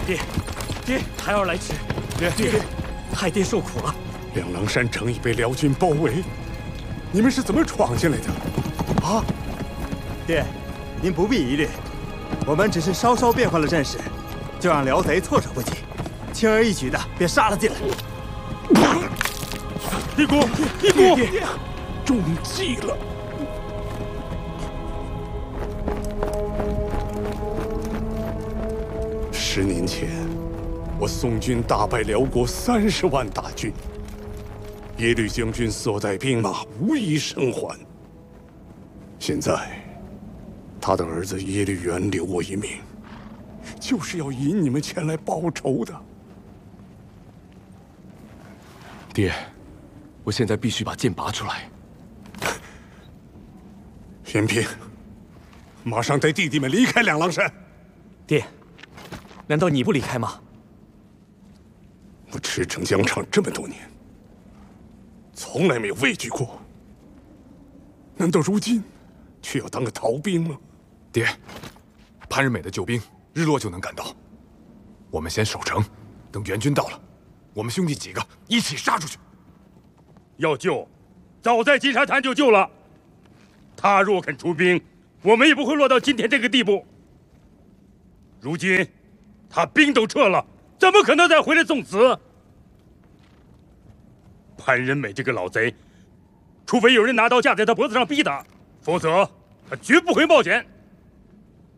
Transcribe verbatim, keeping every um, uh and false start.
爹，爹，孩儿来迟。 爹， 爹，害爹受苦了。 两狼山城已被辽军包围，你们是怎么闯进来的？啊！ 爹，您不必疑虑，我们只是稍稍变换了阵势，就让辽贼措手不及，轻而易举的便杀了进来。 义姑，义姑，中计了！十年前，我宋军大败辽国三十万大军，耶律将军所带兵马无一生还。现在，他的儿子耶律元留我一命，就是要引你们前来报仇的。 爹，我现在必须把剑拔出来。 元平，马上带弟弟们离开两狼山。 爹，难道你不离开吗？ 我驰骋疆场这么多年，从来没有畏惧过。难道如今却要当个逃兵吗？ 爹，潘仁美的救兵日落就能赶到，我们先守城，等援军到了，我们兄弟几个一起杀出去。 要救，早在金沙滩就救了。他若肯出兵，我们也不会落到今天这个地步。如今他兵都撤了，怎么可能再回来送死？潘仁美这个老贼，除非有人拿刀架在他脖子上逼他，否则他绝不会冒险。